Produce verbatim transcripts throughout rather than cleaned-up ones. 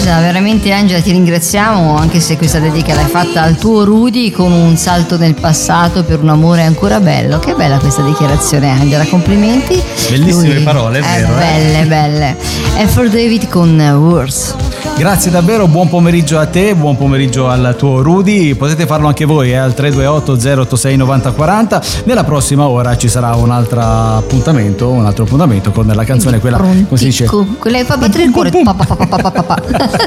meravigliosa, veramente Angela, ti ringraziamo, anche se questa dedica l'hai fatta al tuo Rudy con un salto nel passato per un amore ancora bello. Che bella questa dichiarazione, Angela, complimenti. Bellissime Lui, parole, è vero. Eh, belle, eh? belle. E for David con Words. Grazie davvero, buon pomeriggio a te, buon pomeriggio al tuo Rudy. Potete farlo anche voi eh, al tre due otto zero otto sei nove zero quattro zero. Nella prossima ora ci sarà un altro appuntamento, un altro appuntamento con la canzone, quella come si dice? Quella che fa battere il cuore. Pa, pa, pa, pa, pa, pa.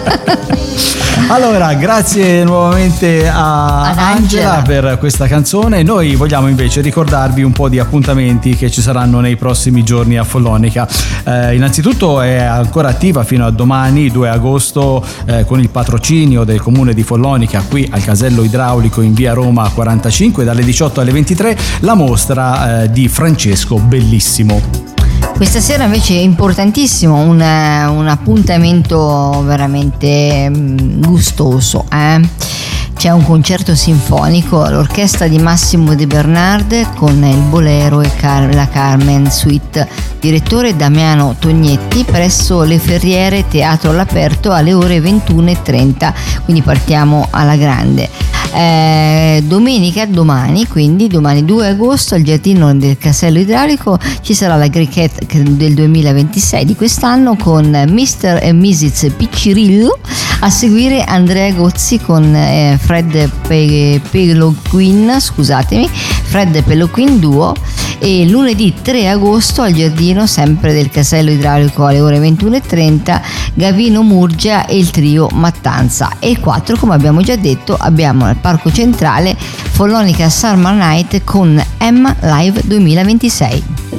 Allora, grazie nuovamente a Ad Angela Angela per questa canzone. Noi vogliamo invece ricordarvi un po' di appuntamenti che ci saranno nei prossimi giorni a Follonica. Eh, innanzitutto è ancora attiva fino a domani, due agosto, eh, con il patrocinio del comune di Follonica, qui al casello idraulico in via Roma quarantacinque, dalle diciotto alle ventitré, la mostra eh, di Francesco Bellissimo. Questa sera invece è importantissimo, un, un appuntamento veramente gustoso, eh? C'è un concerto sinfonico all'orchestra di Massimo De Bernard con il Bolero e Car- la Carmen Suite, direttore Damiano Tognetti, presso Le Ferriere Teatro all'Aperto alle ore ventuno e trenta, quindi partiamo alla grande. Eh, domenica, domani, quindi domani due agosto al giardino del casello idraulico ci sarà la Grequette del duemilaventisei di quest'anno con mister e missus Piccirillo, a seguire Andrea Gozzi con eh, Fred Pe- Peloquin, scusatemi, Fred Peloquin Duo, e lunedì tre agosto al giardino sempre del casello idraulico alle ore ventuno e trenta Gavino Murgia e il trio Mattanza, e il quattro, come abbiamo già detto, abbiamo al Parco Centrale Follonica Summer Night con Emma Live duemilaventisei.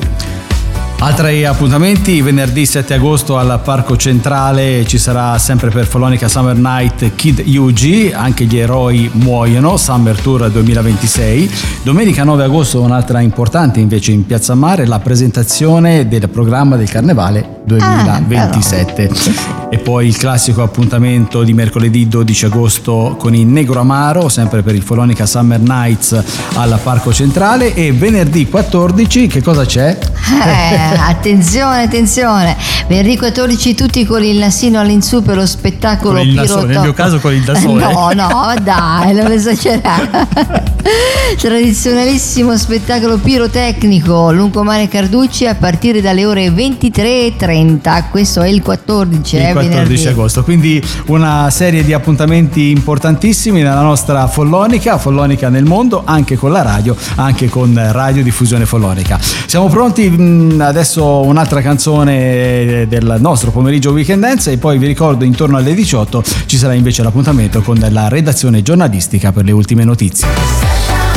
Altri appuntamenti: venerdì sette agosto al Parco Centrale ci sarà sempre per Follonica Summer Night Kid Yugi, anche gli eroi muoiono, Summer Tour duemilaventisei. Domenica nove agosto un'altra importante invece in Piazza Mare, la presentazione del programma del Carnevale duemilaventisette. Ah, e poi il classico appuntamento di mercoledì dodici agosto con il Negro Amaro, sempre per il Follonica Summer Nights al Parco Centrale. E venerdì quattordici che cosa c'è? Eh, attenzione, attenzione, venerdì quattordici tutti con il nasino all'insù per lo spettacolo pirotecnico. Nel mio caso con il da sole. No, no, dai, non esagerare. Tradizionalissimo spettacolo pirotecnico Lungomare Carducci a partire dalle ore ventitré e trenta. Questo è il quattordici, il eh, quattordici venerdì. agosto, quindi una serie di appuntamenti importantissimi nella nostra Follonica, Follonica nel mondo, anche con la radio, anche con Radio Diffusione Follonica. Siamo pronti, adesso un'altra canzone del nostro pomeriggio Weekend Dance, e poi vi ricordo intorno alle diciotto ci sarà invece l'appuntamento con la redazione giornalistica per le ultime notizie.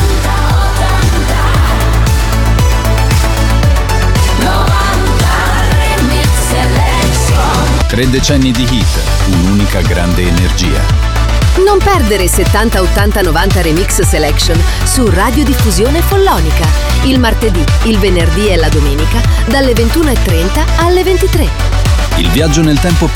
Tre decenni di hit, un'unica grande energia. Non perdere settanta ottanta novanta Remix Selection su Radio Diffusione Follonica, il martedì, il venerdì e la domenica dalle ventuno e trenta alle ventitré. Il viaggio nel tempo più